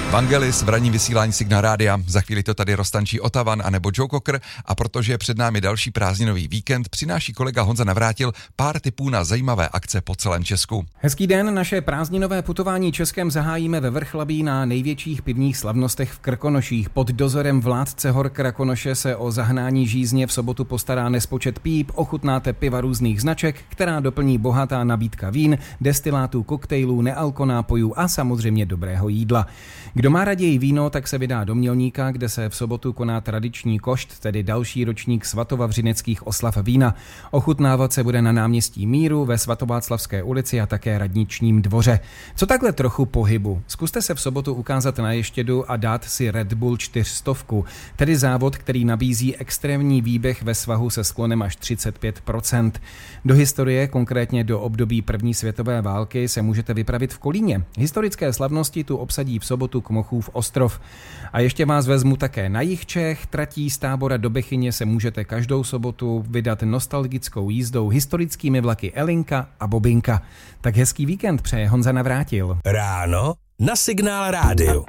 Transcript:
Vangelis v ranním vysílání Signál Rádia, za chvíli to tady roztančí Otavan anebo Joe Cocker a protože je před námi další prázdninový víkend, přináší kolega Honza Navrátil pár tipů na zajímavé akce po celém Česku. Hezký den, naše prázdninové putování Českem zahájíme ve Vrchlabí na největších pivních slavnostech v Krkonoších. Pod dozorem vládce hor Krakonoše se o zahnání žízně v sobotu postará nespočet píp, ochutnáte piva různých značek, která doplní bohatá nabídka vín, destilátů, koktejlů, nealkonápojů a samozřejmě dobrého jídla. Kdo má raději víno, tak se vydá do Mělníka, kde se v sobotu koná tradiční košt, tedy další ročník svatovavřineckých oslav vína. Ochutnávat se bude na náměstí Míru, ve Svatováclavské ulici a také Radničním dvoře. Co takhle trochu pohybu? Zkuste se v sobotu ukázat na Ještědu a dát si Red Bull 400, tedy závod, který nabízí extrémní výběh ve svahu se sklonem až 35%. Do historie, konkrétně do období první světové války, se můžete vypravit v Kolíně. Historické slavnosti tu obsadí v sobotu Kmochův ostrov. A ještě vás vezmu také na jih Čech. Tratí z Tábora do Bechyně se můžete každou sobotu vydat nostalgickou jízdou historickými vlaky Elinka a Bobinka. Tak hezký víkend přeje Honza Navrátil. Ráno na Signál Rádiu.